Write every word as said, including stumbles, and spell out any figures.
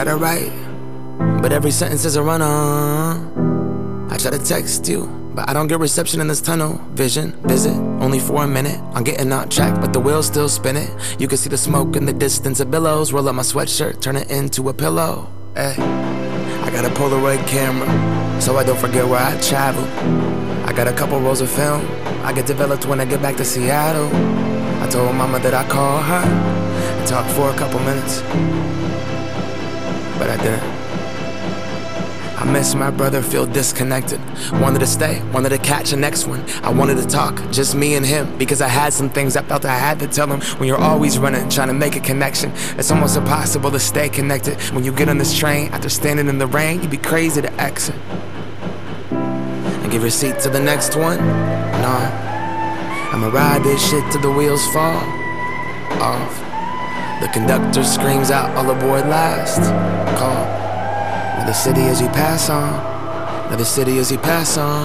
try to write, but every sentence is a run-on. I try to text you, but I don't get reception in this tunnel vision. Visit, only for a minute. I'm getting out track, but the wheel's still spinning. You can see the smoke in the distance of billows. Roll up my sweatshirt, turn it into a pillow. Ay. I got a Polaroid camera, so I don't forget where I traveled. I got a couple rolls of film I get developed when I get back to Seattle. I told mama that I call her and talk for a couple minutes, but I didn't. I miss my brother, feel disconnected. Wanted to stay, wanted to catch the next one. I wanted to talk, just me and him, because I had some things I felt I had to tell him. When you're always running, trying to make a connection, it's almost impossible to stay connected. When you get on this train, after standing in the rain, you'd be crazy to exit and give your seat to the next one. Nah, I'ma ride this shit till the wheels fall off. The conductor screams out, all aboard last call. Another city as you pass on, another city as you pass on.